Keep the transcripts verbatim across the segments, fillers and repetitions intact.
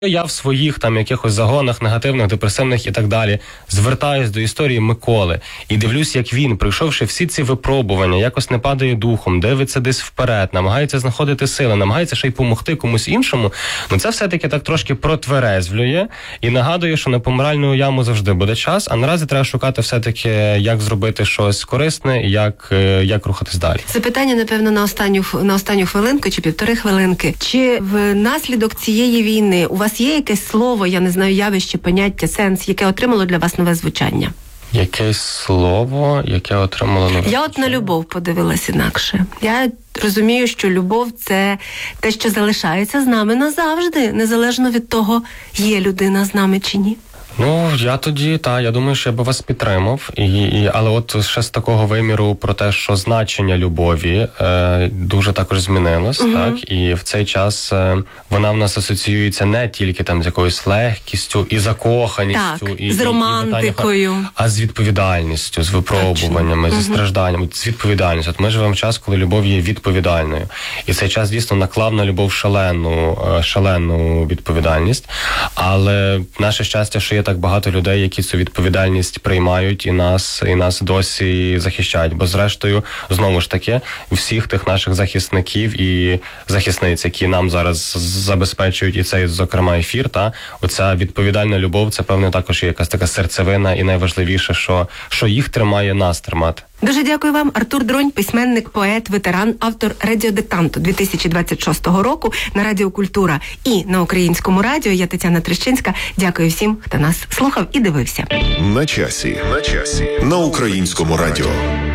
Я в своїх там якихось загонах негативних, депресивних і так далі звертаюсь до історії Миколи і дивлюсь, як він, пройшовши всі ці випробування, якось не падає духом, дивиться десь вперед, намагається знаходити сили, намагається ще й помогти комусь іншому. Ну це все-таки так трошки протверезвлює і нагадує, що на помиральну яму завжди буде час, а наразі треба шукати все-таки, як зробити щось корисне і як, як рухатись далі. Запитання, напевно, на останню, на останню хвилинку чи півтори хвилинки. Чи внаслідок цієї війни у вас є якесь слово, я не знаю, явище, поняття, сенс, яке отримало для вас нове звучання? Якесь слово, яке отримало нове звучання? Я от на любов подивилась інакше. Я розумію, що любов – це те, що залишається з нами назавжди, незалежно від того, є людина з нами чи ні. Ну, я тоді, так, я думаю, що я би вас підтримав, і, і, але от ще з такого виміру про те, що значення любові е, дуже також змінилось, uh-huh. так, і в цей час е, вона в нас асоціюється не тільки там з якоюсь легкістю і закоханістю, так, і, з і, романтикою, і а з відповідальністю, з випробуваннями, uh-huh. зі стражданням, з відповідальністю. От ми живемо в час, коли любов є відповідальною, і цей час дійсно наклав на любов шалену, шалену відповідальність, але наше щастя, що є так багато людей, які цю відповідальність приймають і нас, і нас досі захищають. Бо зрештою, знову ж таки, всіх тих наших захисників і захисниць, які нам зараз забезпечують і цей, зокрема, ефір, та оця відповідальна любов, це, певно, також є якась така серцевина і найважливіше, що, що їх тримає, нас тримати. Дуже дякую вам. Артур Дронь, письменник, поет, ветеран, автор радіодиктанту дві тисячі двадцять шостого року на Радіо Культура і на Українському радіо. Я Тетяна Трещинська. Дякую всім, хто нас слухав і дивився. На часі. На часі. На Українському радіо.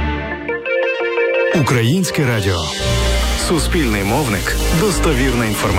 Українське радіо. Суспільний мовник. Достовірна інформація.